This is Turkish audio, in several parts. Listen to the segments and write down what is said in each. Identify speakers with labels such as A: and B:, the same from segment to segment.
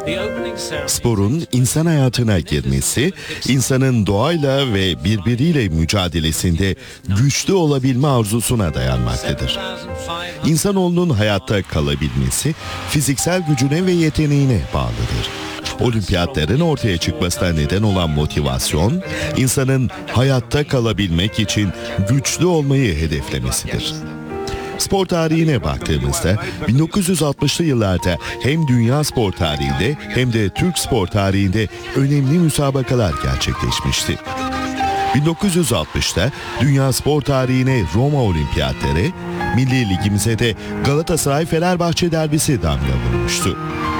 A: Sporun insan hayatına girmesi, insanın doğayla ve birbiriyle mücadelesinde güçlü olabilme arzusuna dayanmaktadır. İnsanoğlunun hayatta kalabilmesi, fiziksel gücüne ve yeteneğine bağlıdır. Olimpiyatların ortaya çıkmasına neden olan motivasyon, insanın hayatta kalabilmek için güçlü olmayı hedeflemesidir. Spor tarihine baktığımızda 1960'lı yıllarda hem dünya spor tarihinde hem de Türk spor tarihinde önemli müsabakalar gerçekleşmişti. 1960'ta dünya spor tarihine Roma Olimpiyatları, Milli Ligimize de Galatasaray-Fenerbahçe derbisi damga vurmuştu.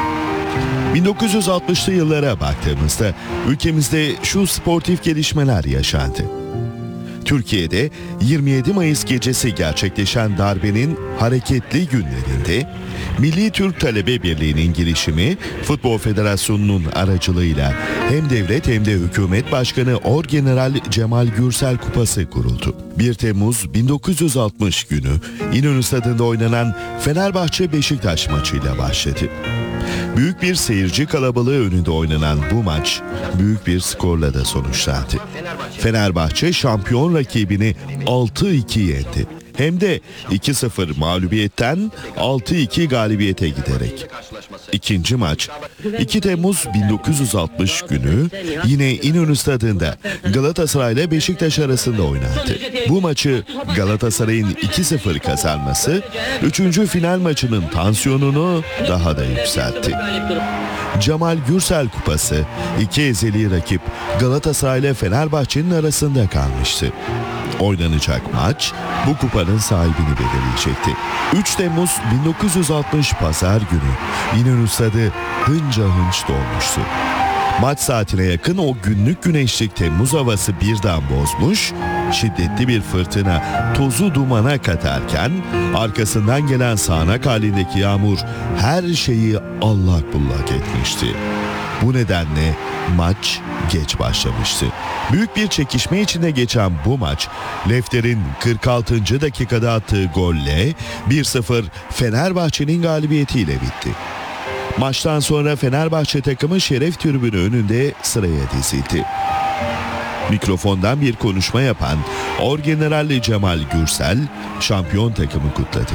A: 1960'lı yıllara baktığımızda ülkemizde şu sportif gelişmeler yaşandı. Türkiye'de 27 Mayıs gecesi gerçekleşen darbenin hareketli günlerinde Milli Türk Talebe Birliği'nin girişimi Futbol Federasyonu'nun aracılığıyla hem devlet hem de hükümet başkanı Orgeneral Cemal Gürsel Kupası kuruldu. 1 Temmuz 1960 günü İnönü Stadı'nda oynanan Fenerbahçe-Beşiktaş maçıyla başladı. Büyük bir seyirci kalabalığı önünde oynanan bu maç büyük bir skorla da sonuçlandı. Fenerbahçe şampiyon rakibini 6-2 yendi. Hem de 2-0 mağlubiyetten 6-2 galibiyete giderek. İkinci maç 2 Temmuz 1960 günü yine İnönü Stadı'nda Galatasaray ile Beşiktaş arasında oynandı. Bu maçı Galatasaray'ın 2-0 kazanması 3. final maçının tansiyonunu daha da yükseltti. Cemal Gürsel Kupası iki ezeli rakip Galatasaray ile Fenerbahçe'nin arasında kalmıştı. Oynanacak maç bu kupanın sahibini belirleyecekti. 3 Temmuz 1960 Pazar günü İnönü Stadı hınca hınç dolmuştu. Maç saatine yakın o günlük güneşlik Temmuz havası birden bozmuş, şiddetli bir fırtına tozu dumana katarken arkasından gelen sağanak halindeki yağmur her şeyi allak bullak etmişti. Bu nedenle maç geç başlamıştı. Büyük bir çekişme içinde geçen bu maç, Lefter'in 46. dakikada attığı golle 1-0 Fenerbahçe'nin galibiyetiyle bitti. Maçtan sonra Fenerbahçe takımı şeref tribünü önünde sıraya dizildi. Mikrofondan bir konuşma yapan Orgeneral Cemal Gürsel, şampiyon takımı kutladı.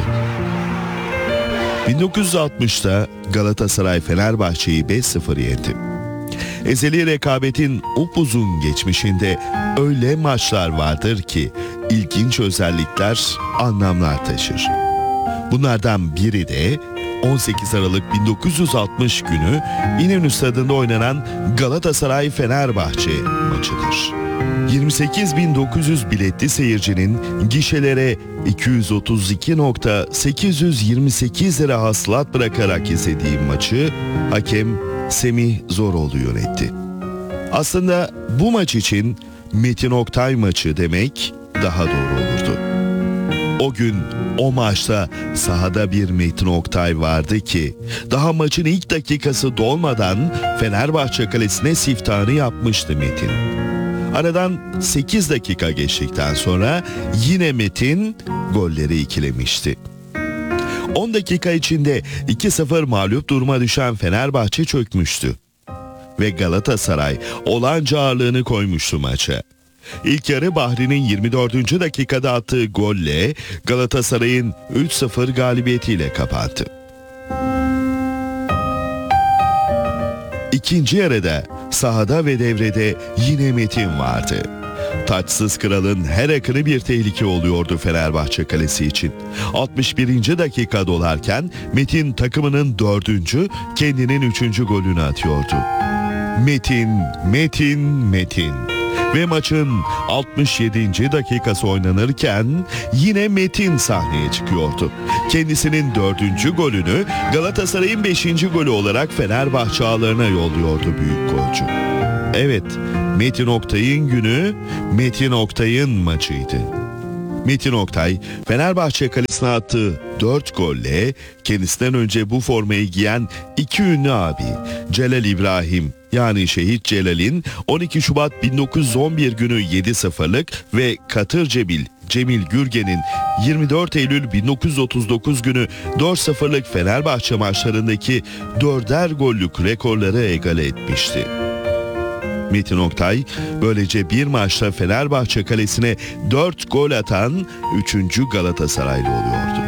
A: 1960'ta Galatasaray Fenerbahçe'yi 5-0 yendi. Ezeli rekabetin upuzun geçmişinde öyle maçlar vardır ki ilginç özellikler, anlamlar taşır. Bunlardan biri de 18 Aralık 1960 günü İnönü Stadı'nda oynanan Galatasaray-Fenerbahçe maçıdır. 28.900 biletli seyircinin gişelere 232.828 lira hasılat bırakarak izlediği maçı hakem Semih Zoroğlu yönetti. Aslında bu maç için Metin Oktay maçı demek daha doğru olurdu. O gün o maçta sahada bir Metin Oktay vardı ki daha maçın ilk dakikası dolmadan Fenerbahçe kalesine siftahını yapmıştı Metin. Aradan 8 dakika geçtikten sonra yine Metin golleri ikilemişti. 10 dakika içinde 2-0 mağlup duruma düşen Fenerbahçe çökmüştü. Ve Galatasaray olağanca ağırlığını koymuştu maça. İlk yarı Bahri'nin 24. dakikada attığı golle Galatasaray'ın 3-0 galibiyetiyle kapandı. İkinci yarıda sahada ve devrede yine Metin vardı. Taçsız kralın her akını bir tehlike oluyordu Fenerbahçe kalesi için. 61. dakika dolarken Metin takımının 4. kendinin 3. golünü atıyordu. Metin. Ve maçın 67. dakikası oynanırken yine Metin sahneye çıkıyordu. Kendisinin 4. golünü Galatasaray'ın 5. golü olarak Fenerbahçe ağlarına yolluyordu büyük golcü. Evet, Metin Oktay'ın günü, Metin Oktay'ın maçıydı. Metin Oktay, Fenerbahçe kalesine attığı 4 golle kendisinden önce bu formayı giyen iki ünlü abi Celal İbrahim yani Şehit Celal'in 12 Şubat 1911 günü 7-0'lık ve Katır Cebil Cemil Gürgen'in 24 Eylül 1939 günü 4-0'lık Fenerbahçe maçlarındaki 4'er gollük rekorları egale etmişti. Metin Oktay böylece bir maçta Fenerbahçe kalesine 4 gol atan 3. Galatasaraylı oluyordu.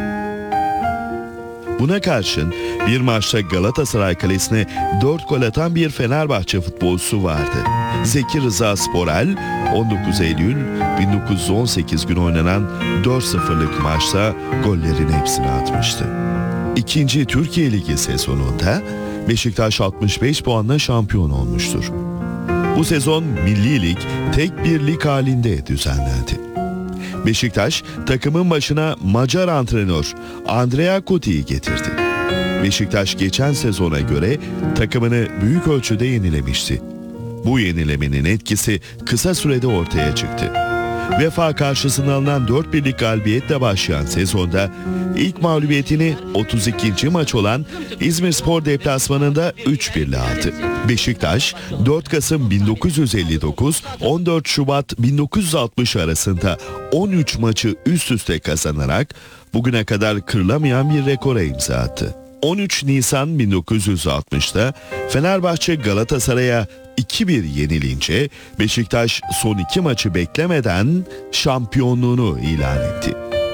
A: Buna karşın bir maçta Galatasaray kalesine 4 gol atan bir Fenerbahçe futbolcusu vardı. Zeki Rıza Sporel 19 Eylül 1918 günü oynanan 4-0'lık maçta gollerin hepsini atmıştı. İkinci Türkiye Ligi sezonunda Beşiktaş 65 puanla şampiyon olmuştur. Bu sezon Milli Lig tek bir lig halinde düzenlendi. Beşiktaş takımın başına Macar antrenör Andrea Cotti'yi getirdi. Beşiktaş geçen sezona göre takımını büyük ölçüde yenilemişti. Bu yenilemenin etkisi kısa sürede ortaya çıktı. Vefa karşısına alınan 4-1'lik galibiyetle başlayan sezonda ilk mağlubiyetini 32. maç olan İzmirspor deplasmanında 3-1'le aldı. Beşiktaş 4 Kasım 1959 14 Şubat 1960 arasında 13 maçı üst üste kazanarak bugüne kadar kırılamayan bir rekora imza attı. 13 Nisan 1960'da Fenerbahçe Galatasaray'a 2-1 yenilince Beşiktaş son 2 maçı beklemeden şampiyonluğunu ilan etti.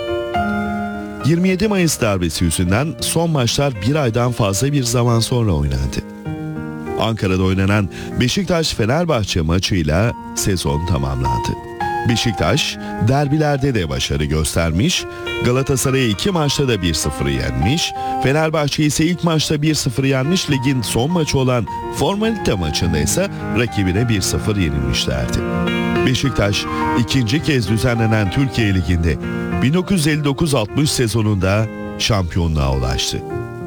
A: 27 Mayıs darbesi yüzünden son maçlar bir aydan fazla bir zaman sonra oynandı. Ankara'da oynanan Beşiktaş-Fenerbahçe maçıyla sezon tamamlandı. Beşiktaş derbilerde de başarı göstermiş, Galatasaray'ı 2 maçta da 1-0 yenmiş, Fenerbahçe ise ilk maçta 1-0 yenmiş, ligin son maçı olan formalite maçında ise rakibine 1-0 yenilmişlerdi. Beşiktaş ikinci kez düzenlenen Türkiye Ligi'nde 1959-60 sezonunda şampiyonluğa ulaştı.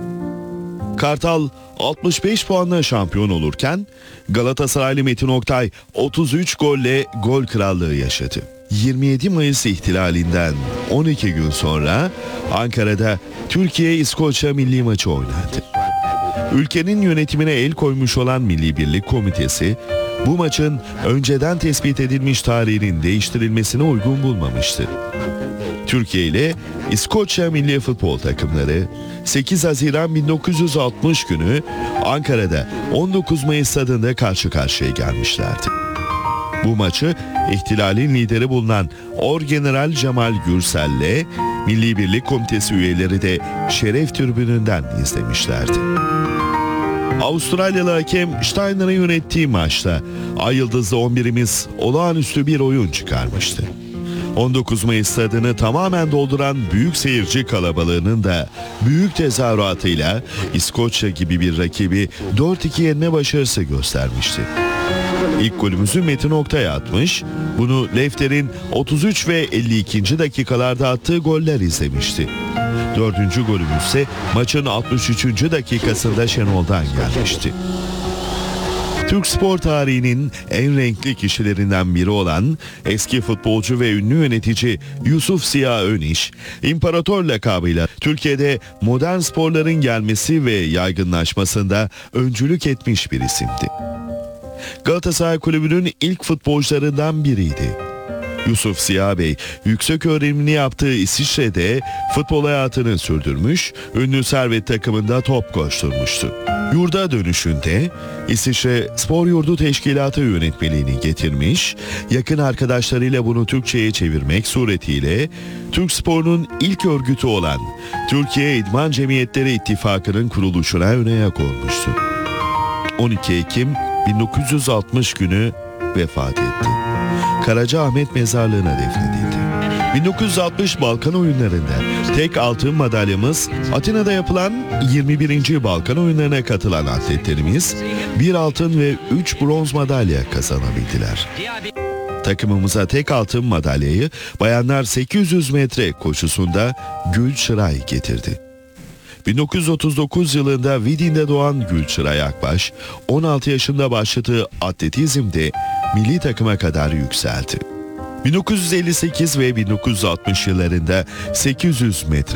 A: Kartal 65 puanla şampiyon olurken Galatasaraylı Metin Oktay 33 golle gol krallığı yaşadı. 27 Mayıs ihtilalinden 12 gün sonra Ankara'da Türkiye-İskoçya milli maçı oynandı. Ülkenin yönetimine el koymuş olan Milli Birlik Komitesi bu maçın önceden tespit edilmiş tarihinin değiştirilmesine uygun bulmamıştı. Türkiye ile İskoçya milli futbol takımları 8 Haziran 1960 günü Ankara'da 19 Mayıs stadında karşı karşıya gelmişlerdi. Bu maçı ihtilalin lideri bulunan Orgeneral Cemal Gürsel'le Milli Birlik Komitesi üyeleri de şeref tribününden izlemişlerdi. Avustralyalı hakem Steiner'ın yönettiği maçta Ay Yıldızlı 11'imiz olağanüstü bir oyun çıkarmıştı. 19 Mayıs stadını tamamen dolduran büyük seyirci kalabalığının da büyük tezahüratıyla İskoçya gibi bir rakibi 4-2 yenme başarısı göstermişti. İlk golümüzü Metin Oktay atmış, bunu Lefter'in 33 ve 52. dakikalarda attığı goller izlemişti. 4. golümüz ise maçın 63. dakikasında Şenol'dan gelmişti. Türk spor tarihinin en renkli kişilerinden biri olan eski futbolcu ve ünlü yönetici Yusuf Ziya Öniş, İmparator lakabıyla Türkiye'de modern sporların gelmesi ve yaygınlaşmasında öncülük etmiş bir isimdi. Galatasaray Kulübü'nün ilk futbolcularından biriydi. Yusuf Ziya Bey, yüksek öğrenimini yaptığı İsviçre'de futbol hayatını sürdürmüş, ünlü Servet takımında top koşturmuştu. Yurda dönüşünde İsviçre Spor Yurdu Teşkilatı yönetmeliğini getirmiş, yakın arkadaşlarıyla bunu Türkçe'ye çevirmek suretiyle Türk sporunun ilk örgütü olan Türkiye İdman Cemiyetleri İttifakı'nın kuruluşuna ön ayak olmuştu. 12 Ekim 1960 günü vefat etti. Karacaahmet mezarlığına defnedildi. 1960 Balkan Oyunları'nda tek altın madalyamız, Atina'da yapılan 21. Balkan Oyunları'na katılan atletlerimiz 1 altın ve 3 bronz madalya kazanabildiler. Takımımıza tek altın madalyayı bayanlar 800 metre koşusunda Gül Çıray getirdi. 1939 yılında Vidin'de doğan Gülçıray Akbaş, 16 yaşında başladığı atletizmde milli takıma kadar yükseldi. 1958 ve 1960 yıllarında 800 metre